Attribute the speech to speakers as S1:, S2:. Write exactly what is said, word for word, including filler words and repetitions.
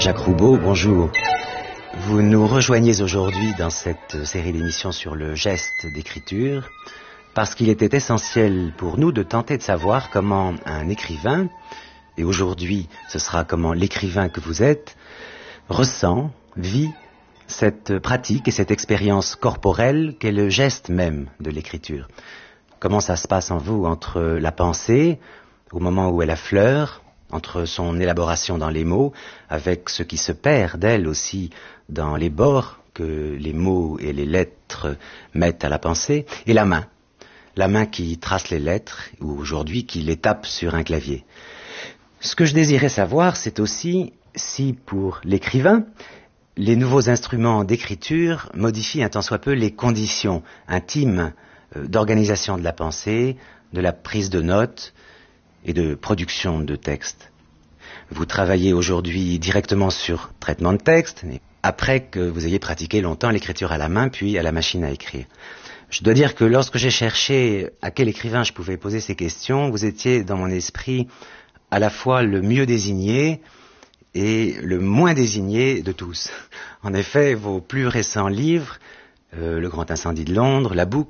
S1: Jacques Roubaud, bonjour. Vous nous rejoignez aujourd'hui dans cette série d'émissions sur le geste d'écriture parce qu'il était essentiel pour nous de tenter de savoir comment un écrivain, et aujourd'hui ce sera comment l'écrivain que vous êtes, ressent, vit cette pratique et cette expérience corporelle qu'est le geste même de l'écriture. Comment ça se passe en vous entre la pensée, au moment où elle affleure, entre son élaboration dans les mots, avec ce qui se perd d'elle aussi dans les bords que les mots et les lettres mettent à la pensée, et la main, la main qui trace les lettres, ou aujourd'hui qui les tape sur un clavier. Ce que je désirais savoir, c'est aussi si pour l'écrivain, les nouveaux instruments d'écriture modifient un tant soit peu les conditions intimes d'organisation de la pensée, de la prise de notes et de production de textes. Vous travaillez aujourd'hui directement sur traitement de texte, après que vous ayez pratiqué longtemps l'écriture à la main, puis à la machine à écrire. Je dois dire que lorsque j'ai cherché à quel écrivain je pouvais poser ces questions, vous étiez dans mon esprit à la fois le mieux désigné et le moins désigné de tous. En effet, vos plus récents livres, euh, Le Grand Incendie de Londres, La Boucle,